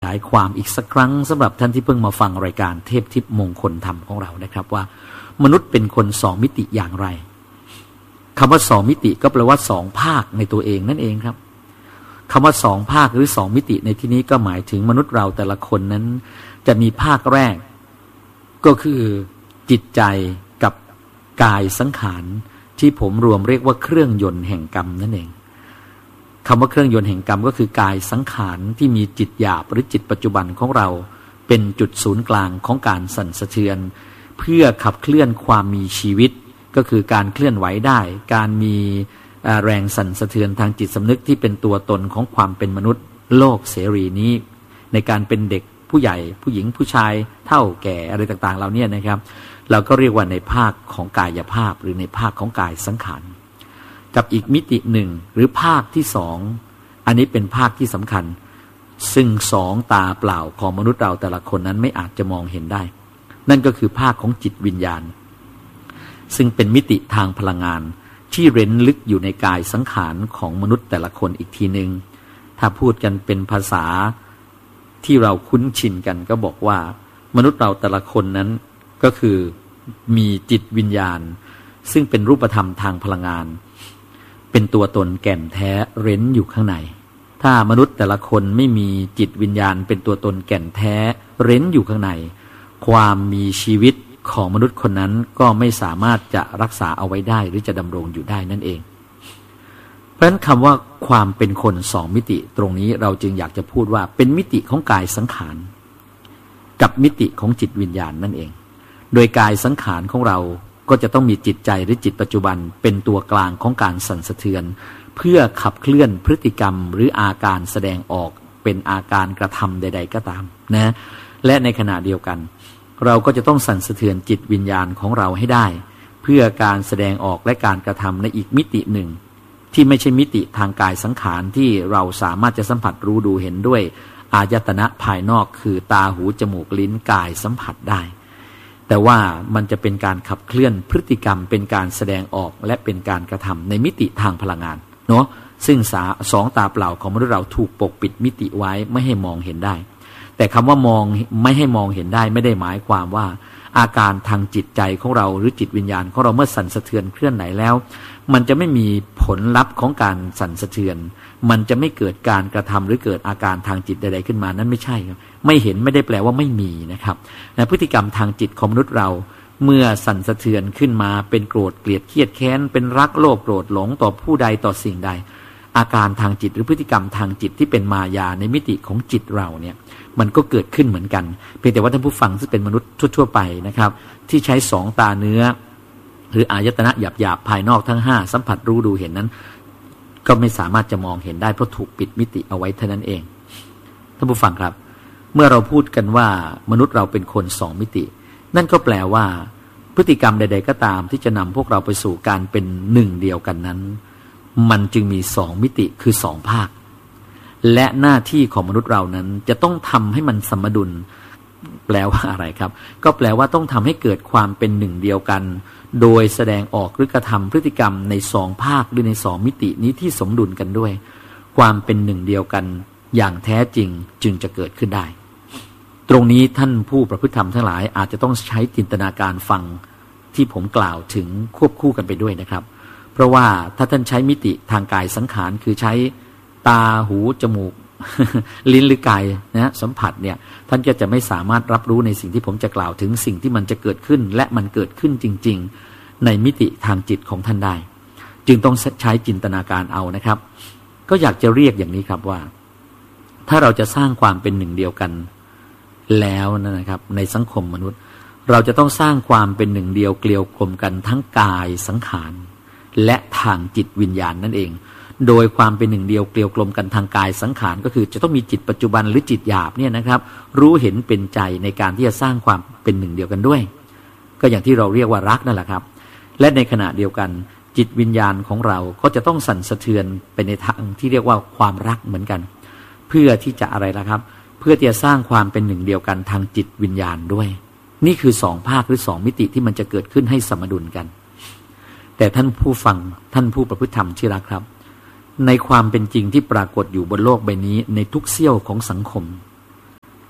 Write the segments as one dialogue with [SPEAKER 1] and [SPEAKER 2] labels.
[SPEAKER 1] ายความอีกสักครั้งสำหรับท่านที่เพิ่งมาฟังรายการเทพทิพย์มงคลธรรมของเรานะครับว่ามนุษย์เป็นคนสองมิติอย่างไรคำว่าสองมิติก็แปลว่าสองภาคในตัวเองนั่นเองครับคำว่าสองภาคหรือสองมิติในที่นี้ก็หมายถึงมนุษย์เราแต่ละคนนั้นจะมีภาคแรกก็คือจิตใจกับกายสังขารที่ผมรวมเรียกว่าเครื่องยนต์แห่งกรรมนั่นเองคำว่าเครื่องยนต์แห่งกรรมก็คือกายสังขารที่มีจิตหยาบหรือจิตปัจจุบันของเราเป็นจุดศูนย์กลางของการสั่นสะเทือนเพื่อขับเคลื่อนความมีชีวิตก็คือการเคลื่อนไหวได้การมีแรงสั่นสะเทือนทางจิตสำนึกที่เป็นตัวตนของความเป็นมนุษย์โลกเสรีนี้ในการเป็นเด็กผู้ใหญ่ผู้หญิงผู้ชายเฒ่าแก่อะไรต่างๆเราเนี่ยนะครับเราก็เรียกว่าในภาคของกายภาพหรือในภาคของกายสังขารกับอีกมิติหนึ่งหรือภาคที่สองอันนี้เป็นภาคที่สำคัญซึ่งสองตาเปล่าของมนุษย์เราแต่ละคนนั้นไม่อาจจะมองเห็นได้นั่นก็คือภาคของจิตวิญญาณซึ่งเป็นมิติทางพลังงานที่เร้นลึกอยู่ในกายสังขารของมนุษย์แต่ละคนอีกทีหนึ่งถ้าพูดกันเป็นภาษาที่เราคุ้นชินกันก็บอกว่ามนุษย์เราแต่ละคนนั้นก็คือมีจิตวิญญาณซึ่งเป็นรูปธรรมทางพลังงานเป็นตัวตนแก่นแท้เร้นอยู่ข้างในถ้ามนุษย์แต่ละคนไม่มีจิตวิญญาณเป็นตัวตนแก่นแท้เร้นอยู่ข้างในความมีชีวิตของมนุษย์คนนั้นก็ไม่สามารถจะรักษาเอาไว้ได้หรือจะดำรงอยู่ได้นั่นเองเพราะฉะนั้นคำว่าความเป็นคนสองมิติตรงนี้เราจึงอยากจะพูดว่าเป็นมิติของกายสังขารกับมิติของจิตวิญญาณนั่นเองโดยกายสังขารของเราก็จะต้องมีจิตใจหรือจิตปัจจุบันเป็นตัวกลางของการสั่นสะเทือนเพื่อขับเคลื่อนพฤติกรรมหรืออาการแสดงออกเป็นอาการกระทำใดๆก็ตามนะและในขณะเดียวกันเราก็จะต้องสั่นสะเทือนจิตวิญญาณของเราให้ได้เพื่อการแสดงออกและการกระทำในอีกมิติหนึ่งที่ไม่ใช่มิติทางกายสังขารที่เราสามารถจะสัมผัสรู้ดูเห็นด้วยอายตนะภายนอกคือตาหูจมูกลิ้นกายสัมผัสได้แต่ว่ามันจะเป็นการขับเคลื่อนพฤติกรรมเป็นการแสดงออกและเป็นการกระทำในมิติทางพลังงานเนาะซึ่งสองตาเปล่าของมนุษย์เราถูกปกปิดมิติไว้ไม่ให้มองเห็นได้แต่คำว่ามองไม่ให้มองเห็นได้ไม่ได้หมายความว่าอาการทางจิตใจของเราหรือจิตวิญญาณของเราเมื่อสั่นสะเทือนเคลื่อนไหวแล้วมันจะไม่มีผลลัพธ์ของการสั่นสะเทือนมันจะไม่เกิดการกระทำหรือเกิดอาการทางจิตใดๆขึ้นมานั้นไม่ใช่ครับไม่เห็นไม่ได้แปลว่าไม่มีนะครับแต่พฤติกรรมทางจิตของมนุษย์เราเมื่อสั่นสะเทือนขึ้นมาเป็นโกรธเกลียดเครียดแค้นเป็นรักโลภโกรธหลงต่อผู้ใดต่อสิ่งใดอาการทางจิตหรือพฤติกรรมทางจิตที่เป็นมายาในมิติของจิตเราเนี่ยมันก็เกิดขึ้นเหมือนกันเพียงแต่ว่าท่านผู้ฟังซึ่งเป็นมนุษย์ทั่วๆไปนะครับที่ใช้สองตาเนื้อหรืออายตนะหยาบๆภายนอกทั้ง5สัมผัสรู้ดูเห็นนั้นก็ไม่สามารถจะมองเห็นได้เพราะถูกปิดมิติเอาไว้เท่านั้นเองท่านผู้ฟังครับเมื่อเราพูดกันว่ามนุษย์เราเป็นคนสองมิตินั่นก็แปลว่าพฤติกรรมใดๆก็ตามที่จะนำพวกเราไปสู่การเป็นหนึ่งเดียวกันนั้นมันจึงมีสองมิติคือสองภาคและหน้าที่ของมนุษย์เรานั้นจะต้องทำให้มันสมดุลแปลว่าอะไรครับก็แปลว่าต้องทำให้เกิดความเป็นหนึ่งเดียวกันโดยแสดงออกหรือกระทำพฤติกรรมในสองภาคหรือในสองมิตินี้ที่สมดุลกันด้วยความเป็นหนึ่งเดียวกันอย่างแท้จริงจึงจะเกิดขึ้นได้ตรงนี้ท่านผู้ประพฤติธรรมทั้งหลายอาจจะต้องใช้จินตนาการฟังที่ผมกล่าวถึงควบคู่กันไปด้วยนะครับเพราะว่าถ้าท่านใช้มิติทางกายสังขารคือใช้ตาหูจมูก ลิ้นหรือกายนะสัมผัสเนี่ยท่านก็จะไม่สามารถรับรู้ในสิ่งที่ผมจะกล่าวถึงสิ่งที่มันจะเกิดขึ้นและมันเกิดขึ้นจริงๆในมิติทางจิตของท่านได้จึงต้องใช้จินตนาการเอานะครับก็อยากจะเรียกอย่างนี้ครับว่าถ้าเราจะสร้างความเป็นหนึ่งเดียวกันแล้วนะครับในสังคมมนุษย์เราจะต้องสร้างความเป็นหนึ่งเดียวเกลียวกลมกันทั้งกายสังขารและทางจิตวิญญาณนั่นเองโดยความเป็นหนึ่งเดียวเกลียวกลมกันทางกายสังขารก็คือจะต้องมีจิตปัจจุบันหรือจิตหยาบเนี่ยนะครับรู้เห็นเป็นใจในการที่จะสร้างความเป็นหนึ่งเดียวกันด้วยก็อย่างที่เราเรียกว่ารักนั่นแหละครับและในขณะเดียวกันจิตวิญญาณของเราก็จะต้องสั่นสะเทือนไปในทางที่เรียกว่าความรักเหมือนกันเพื่อที่จะอะไรล่ะครับเพื่อที่จะสร้างความเป็นหนึ่งเดียวกันทางจิตวิญญาณด้วยนี่คือสองภาคหรือสองมิติที่มันจะเกิดขึ้นให้สมดุลกันแต่ท่านผู้ฟังท่านผู้ประพฤติธรรมที่รักครับในความเป็นจริงที่ปรากฏอยู่บนโลกใบนี้ในทุกเสี้ยวของสังคม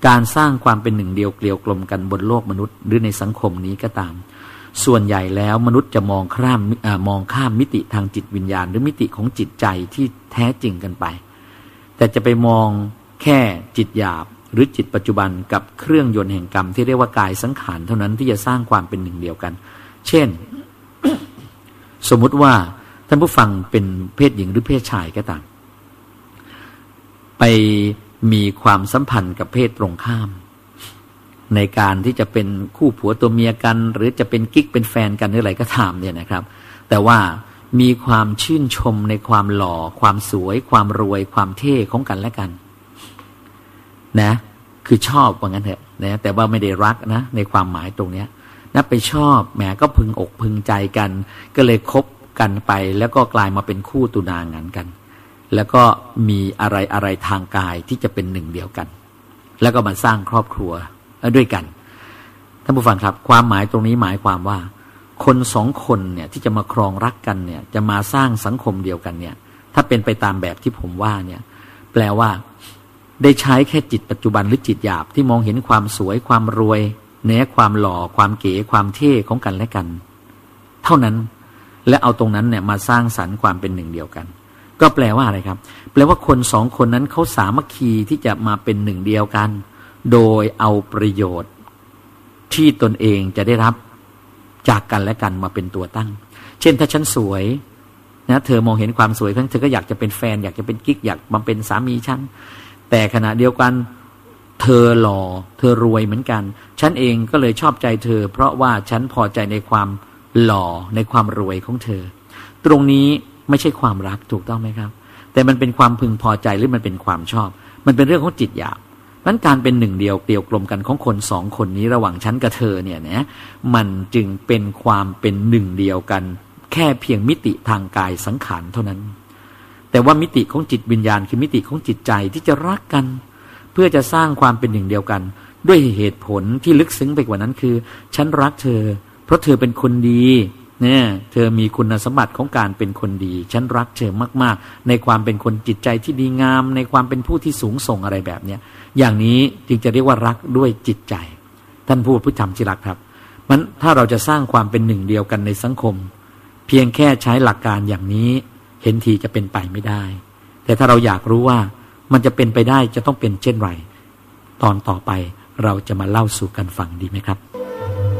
[SPEAKER 1] การสร้างความเป็นหนึ่งเดียวเกลียวกลมกันบนโลกมนุษย์หรือในสังคมนี้ก็ตามส่วนใหญ่แล้วมนุษย์จะมองข้ามมิติทางจิตวิญญาณหรือมิติของจิตใจที่แท้จริงกันไปแต่จะไปมองแค่จิตหยาบหรือจิตปัจจุบันกับเครื่องยนต์แห่งกรรมที่เรียกว่ากายสังขารเท่านั้นที่จะสร้างความเป็นหนึ่งเดียวกันเช่น สมมุติว่าท่านผู้ฟังเป็นเพศหญิงหรือเพศชายก็ตามไปมีความสัมพันธ์กับเพศตรงข้ามในการที่จะเป็นคู่ผัวตัวเมียกันหรือจะเป็นกิ๊กเป็นแฟนกันหรืออะไรก็ตามเนี่ยนะครับแต่ว่ามีความชื่นชมในความหล่อความสวยความรวยความเท่ของกันและกันนะคือชอบว่างั้นเถอะนะแต่ว่าไม่ได้รักนะในความหมายตรงเนี้ยนะไปชอบแหมก็พึงอกพึงใจกันก็เลยคบกันไปแล้วก็กลายมาเป็นคู่ตุนางานกันแล้วก็มีอะไรทางกายที่จะเป็นหนึ่งเดียวกันแล้วก็มาสร้างครอบครัวด้วยกันท่านผู้ฟังครับความหมายตรงนี้หมายความว่าคนสองคนเนี่ยที่จะมาครองรักกันเนี่ยจะมาสร้างสังคมเดียวกันเนี่ยถ้าเป็นไปตามแบบที่ผมว่าเนี่ยแปลว่าได้ใช้แค่จิตปัจจุบันหรือจิตหยาบที่มองเห็นความสวยความรวยเนี่ยความหล่อความเก๋ความเท่ของกันและกันเท่านั้นและเอาตรงนั้นเนี่ยมาสร้างสรรค์ความเป็นหนึ่งเดียวกันก็แปลว่าอะไรครับแปลว่าคนสองคนนั้นเขาสามัคคีที่จะมาเป็นหนึ่งเดียวกันโดยเอาประโยชน์ที่ตนเองจะได้รับจากกันและกันมาเป็นตัวตั้งเช่นถ้าฉันสวยนะเธอมองเห็นความสวยเธอก็อยากจะเป็นแฟนอยากจะเป็นกิ๊กอยากมาเป็นสามีฉันแต่ขณะเดียวกันเธอหล่อเธอรวยเหมือนกันฉันเองก็เลยชอบใจเธอเพราะว่าฉันพอใจในความหล่อในความรวยของเธอตรงนี้ไม่ใช่ความรักถูกต้องไหมครับแต่มันเป็นความพึงพอใจหรือมันเป็นความชอบมันเป็นเรื่องของจิตหยาบนั้นการเป็นหนึ่งเดียวเกลียวกลมกันของคนสองคนนี้ระหว่างฉันกับเธอเนี่ยนะมันจึงเป็นความเป็นหนึ่งเดียวกันแค่เพียงมิติทางกายสังขารเท่านั้นแต่ว่ามิติของจิตวิญญาณคือมิติของจิตใจที่จะรักกันเพื่อจะสร้างความเป็นหนึ่งเดียวกันด้วยเหตุผลที่ลึกซึ้งไปกว่านั้นคือฉันรักเธอเพราะเธอเป็นคนดีเนี่ยเธอมีคุณสมบัติของการเป็นคนดีฉันรักเธอมากๆในความเป็นคนจิตใจที่ดีงามในความเป็นผู้ที่สูงส่งอะไรแบบเนี้ยอย่างนี้จึงจะเรียกว่ารักด้วยจิตใจท่านผู้ธรรมที่รักครับมันถ้าเราจะสร้างความเป็นหนึ่งเดียวกันในสังคมเพียงแค่ใช้หลักการอย่างนี้เห็นทีจะเป็นไปไม่ได้แต่ถ้าเราอยากรู้ว่ามันจะเป็นไปได้จะต้องเป็นเช่นไรตอนต่อไปเราจะมาเล่าสู่กันฟังดีไหมครับ